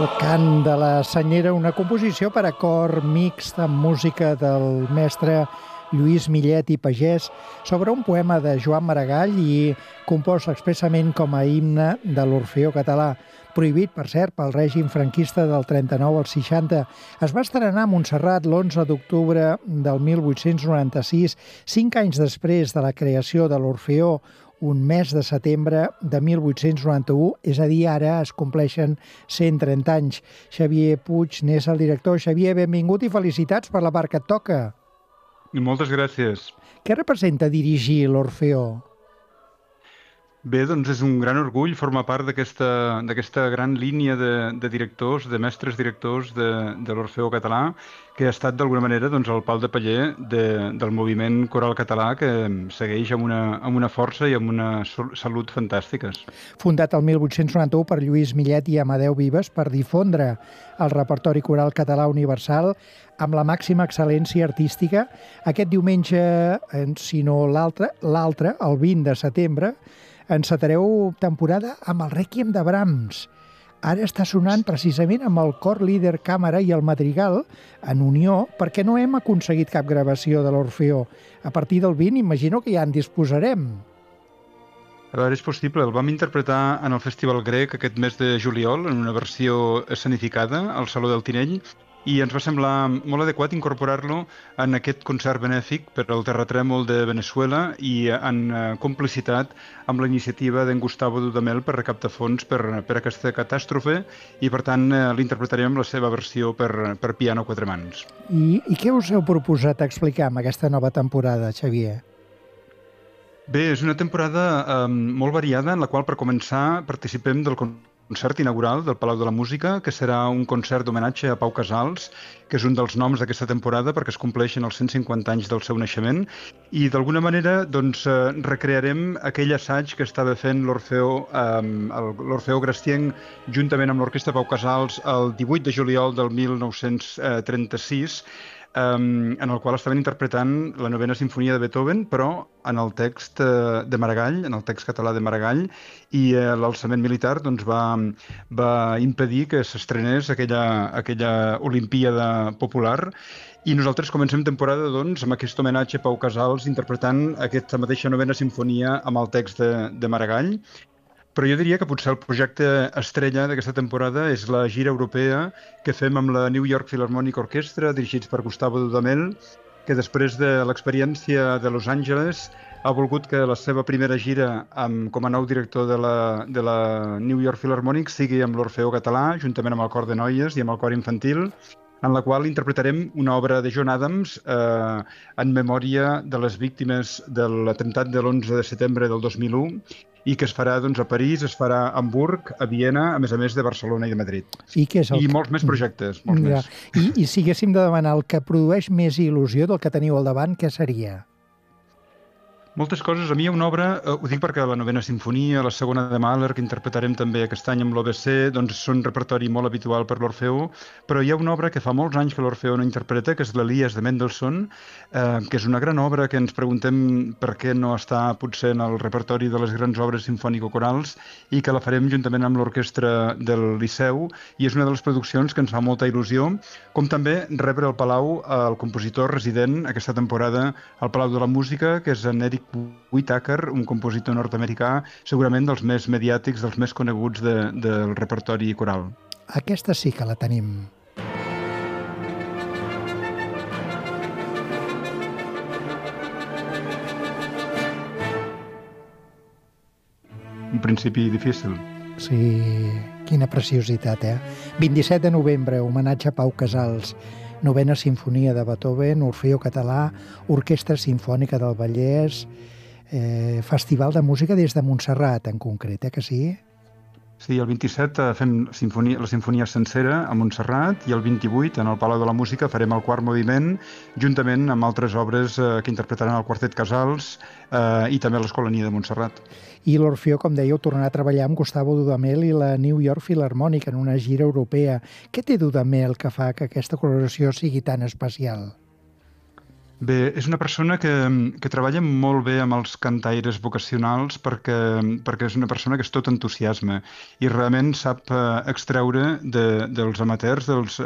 El cant de la senyera, una composició per a cor mixt amb música del mestre Lluís Millet i Pagès sobre un poema de Joan Maragall i compost expressament com a himne de l'Orfeó Català, prohibit, per cert, pel règim franquista del 39 al 60. Es va estrenar a Montserrat l'11 d'octubre del 1896, 5 anys després de la creació de l'Orfeó, un mes de setembre de 1891, és a dir, ara es compleixen 130 anys. Xavier Puig n'és el director. Xavier, benvingut i felicitats per la part que et toca. Moltes gràcies. Què representa dirigir l'Orfeó? Bé, doncs és un gran orgull formar part d'aquesta gran línia de directors, de mestres directors de l'Orfeó Català, que ha estat d'alguna manera el pal de paller del moviment coral català, que segueix amb una força i amb una salut fantàstiques. Fundat el 1891 per Lluís Millet i Amadeu Vives per difondre el repertori coral català universal amb la màxima excel·lència artística, aquest diumenge, si no l'altre, el 20 de setembre, encetareu temporada amb el Rèquiem de Brahms. Ara està sonant precisament amb el cor líder càmera i el madrigal en unió, perquè no hem aconseguit cap gravació de l'Orfeó. A partir del 20 imagino que ja en disposarem. A veure, és possible. El vam interpretar en el Festival Grec aquest mes de juliol, en una versió escenificada al Saló del Tinell, i ens va semblar molt adequat incorporar-lo en aquest concert benèfic per al terratrèmol de Veneçuela i en complicitat amb la iniciativa d'en Gustavo Dudamel per recaptar fons per aquesta catàstrofe, i per tant l'interpretarem en la seva versió per piano a quatre mans. I què us heu proposat explicar amb aquesta nova temporada, Xavier? Bé, és una temporada molt variada en la qual, per començar, participem del concert inaugural del Palau de la Música, que serà un concert d'homenatge a Pau Casals, que és un dels noms d'aquesta temporada perquè es compleixen els 150 anys del seu naixement, i d'alguna manera recrearem aquell assaig que estava fent l'Orfeó Grastienc juntament amb l'Orquestra Pau Casals el 18 de juliol del 1936, en el qual estaven interpretant la novena sinfonia de Beethoven, però en el text de Maragall, en el text català de Maragall, i l'alçament militar va impedir que s'estrenés aquella Olimpíada popular. I nosaltres comencem temporada amb aquest homenatge a Pau Casals interpretant aquesta mateixa novena sinfonia amb el text de Maragall. Però jo diria que potser el projecte estrella d'aquesta temporada és la gira europea que fem amb la New York Philharmonic Orchestra, dirigits per Gustavo Dudamel, que després de l'experiència de Los Angeles ha volgut que la seva primera gira com a nou director de la New York Philharmonic sigui amb l'Orfeó Català, juntament amb el cor de noies i amb el cor infantil, en la qual interpretarem una obra de John Adams en memòria de les víctimes de l'atemptat de l'11 de setembre del 2001, i que es farà a París, es farà a Hamburg, a Viena, a més de Barcelona i de Madrid. I molts més projectes, molts més. I si haguéssim de demanar el que produeix més il·lusió del que teniu al davant, què seria? Moltes coses. A mi hi ha una obra, ho dic perquè la novena sinfonia, la segona de Mahler, que interpretarem també aquest any amb l'OBC, són repertori molt habitual per l'Orfeó, però hi ha una obra que fa molts anys que l'Orfeó no interpreta, que és l'Elies de Mendelssohn, que és una gran obra que ens preguntem per què no està potser en el repertori de les grans obres sinfònico-corals, i que la farem juntament amb l'orquestra del Liceu, i és una de les produccions que ens fa molta il·lusió, com també rebre al Palau el compositor resident aquesta temporada al Palau de la Música, que és en Eric Whittaker, un compositor nord-americà, segurament dels més mediàtics, dels més coneguts del repertori coral. Aquesta sí que la tenim. Un principi difícil. Sí, quina preciositat, 27 de novembre, homenatge a Pau Casals. Novena sinfonia de Beethoven, Orfeó Català, Orquestra Simfònica del Vallès, Festival de Música des de Montserrat, en concret, que sí? Sí, el 27 fem la sinfonia sencera a Montserrat, i el 28, en el Palau de la Música, farem el quart moviment, juntament amb altres obres que interpretaran el Quartet Casals i també l'Escolania de Montserrat. I l'Orfeó, com dèieu, tornarà a treballar amb Gustavo Dudamel i la New York Philharmonic en una gira europea. Què té Dudamel que fa que aquesta col·laboració sigui tan especial? Bé, és una persona que treballa molt bé amb els cantaires vocacionals perquè és una persona que és tot entusiasme i realment sap extreure dels amateurs, dels